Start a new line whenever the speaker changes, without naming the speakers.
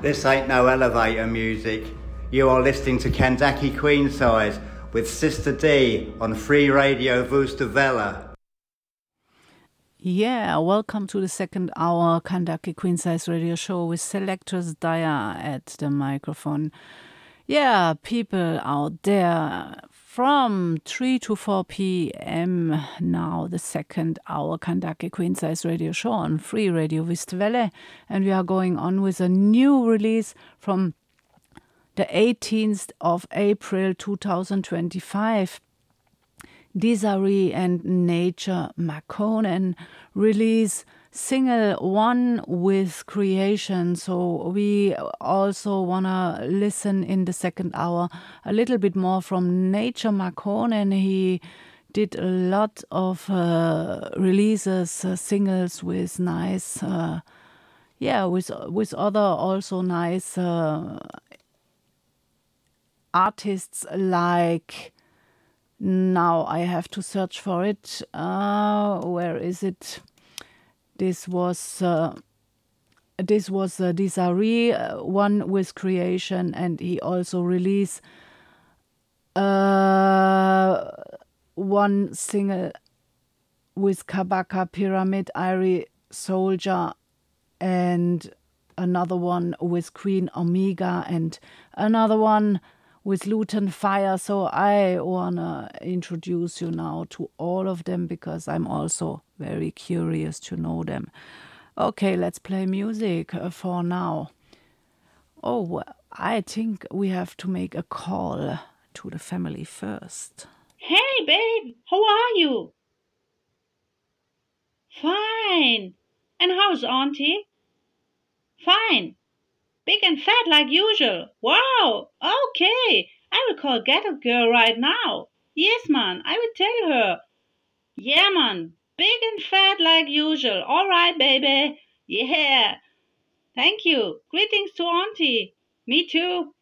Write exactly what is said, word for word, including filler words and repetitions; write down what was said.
This ain't no elevator music. You are listening to Kandaki Queensize with Sister D on Free Radio Wusterwelle.
Yeah, welcome to the second hour Kandaki Queensize radio show with Selectress Daya at the microphone. Yeah, people out there, from three to four p.m. now, the second hour Kandaki Queensize radio show on Free Radio Wusterwelle. And we are going on with a new release from the eighteenth of April two thousand twenty-five. Desiree and Nature Makonnen release single One with Creation. So we also want to listen in the second hour a little bit more from Nature Makonnen. He did a lot of uh, releases, uh, singles with nice, uh, yeah, with with other also nice uh, artists like. Now I have to search for it. Uh, where is it? This was uh, this was uh, Desiree, uh, One with Creation, and he also released uh, one single with Kabaka Pyramid, Irie Soldier, and another one with Queen Omega, and another one with Luton Fire. So I wanna introduce you now to all of them because I'm also very curious to know them. Okay, let's play music for now. Oh, I think we have to make a call to the family first.
Hey, babe, how are you? Fine. And how's Auntie? Fine. Big and fat like usual. Wow. Okay. I will call Ghetto Girl right now. Yes, man. I will tell her. Yeah, man. Big and fat like usual. All right, baby. Yeah. Thank you. Greetings to Auntie. Me too.